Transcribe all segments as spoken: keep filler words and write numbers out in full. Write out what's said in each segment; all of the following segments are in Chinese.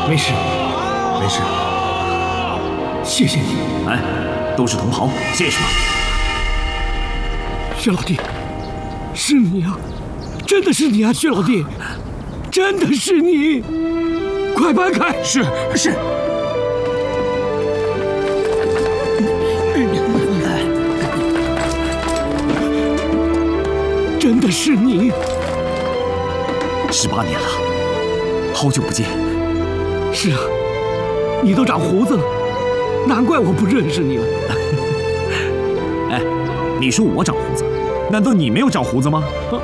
没事， 没事。 谢谢你。 哎，都是同袍，谢什么？ 薛老弟，是你啊，真的是你啊，薛老弟，真的是你，快搬开！ 是是。 真的是你！ 十八年了，好久不见。 是啊，你都长胡子了，难怪我不认识你了。 哎，你说我长胡子，难道你没有长胡子吗？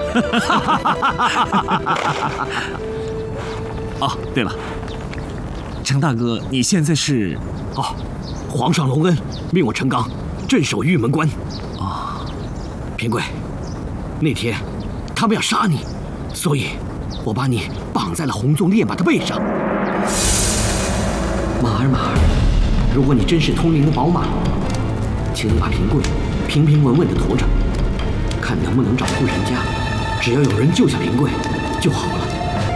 哦，对了，程大哥，你现在是…… 哦，皇上隆恩，命我陈刚镇守玉门关。 啊、哦， 平贵。那天，他们要杀你，所以，我把你绑在了红鬃烈马的背上。马儿马儿，如果你真是通灵的宝马，请你把平贵平平稳稳地驮着，看能不能找户人家，只要有人救下平贵就好了。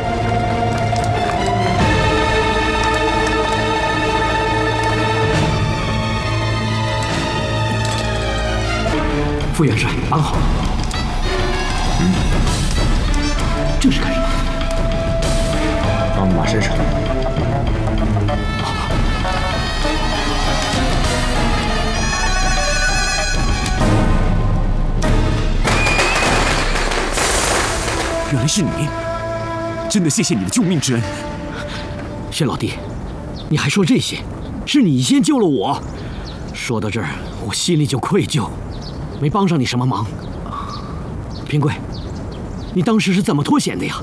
副元帅，绑好了。嗯，这是干什么？ 放马身上。 原来是你，真的谢谢你的救命之恩。 薛老弟，你还说这些，是你先救了我。说到这儿，我心里就愧疚，没帮上你什么忙。平贵。你当时是怎么脱险的呀？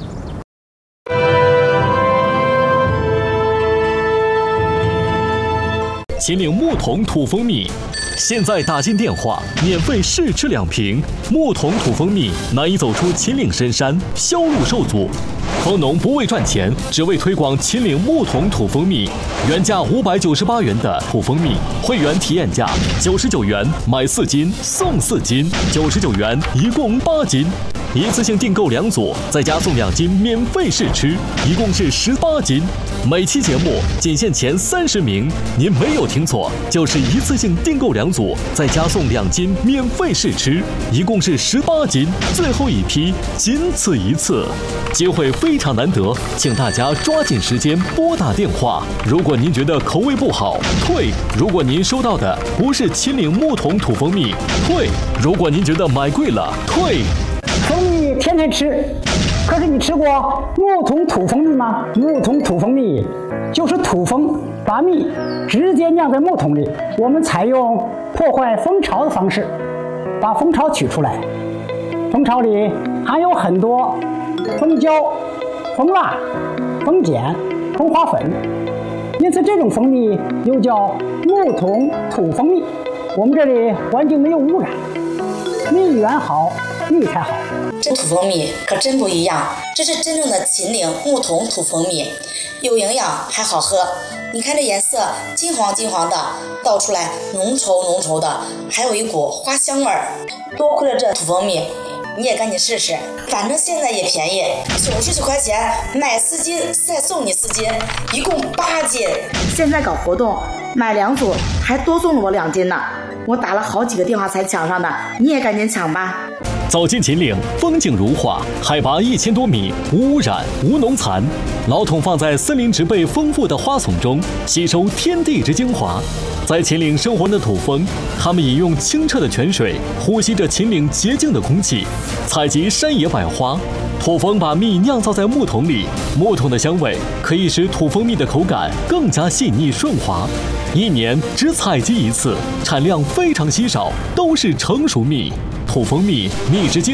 秦岭木桶土蜂蜜，现在打进电话免费试吃两瓶。木桶土蜂蜜难以走出秦岭深山，销路受阻。蜂农不为赚钱，只为推广秦岭木桶土蜂蜜。原价五百九十八元的土蜂蜜，会员体验价九十九元，买四斤送四斤，九十九元一共八斤。一次性订购两组，再加送两斤免费试吃，一共是十八斤。每期节目仅限前三十名，您没有听错，就是一次性订购两组，再加送两斤免费试吃，一共是十八斤。最后一批，仅此一次，机会非常难得，请大家抓紧时间拨打电话。如果您觉得口味不好，退；如果您收到的不是秦岭木桶土蜂蜜，退；如果您觉得买贵了，退。 蜂蜜天天吃，可是你吃过木桶土蜂蜜吗？木桶土蜂蜜就是土蜂把蜜直接酿在木桶里，我们采用破坏蜂巢的方式，把蜂巢取出来。蜂巢里含有很多蜂胶、蜂蜡、蜂碱、蜂花粉，因此这种蜂蜜又叫木桶土蜂蜜。我们这里环境没有污染，蜜源好，蜜才好。 这土蜂蜜可真不一样，这是真正的秦岭木桶土蜂蜜，有营养还好喝。你看这颜色金黄金黄的，倒出来浓稠浓稠的，还有一股花香味儿。多亏了这土蜂蜜，你也赶紧试试，反正现在也便宜，九十九块钱买四斤再送你四斤，一共八斤。现在搞活动，买两组还多送了我两斤呢。我打了好几个电话才抢上的，你也赶紧抢吧。 走进秦岭，风景如画，海拔一千多米，无污染，无农残。老桶放在森林植被丰富的花丛中，吸收天地之精华。在秦岭生活的土蜂，它们饮用清澈的泉水，呼吸着秦岭洁净的空气，采集山野百花。土蜂把蜜酿造在木桶里，木桶的香味可以使土蜂蜜的口感更加细腻顺滑。一年只采集一次，产量非常稀少，都是成熟蜜。土蜂蜜蜜汁精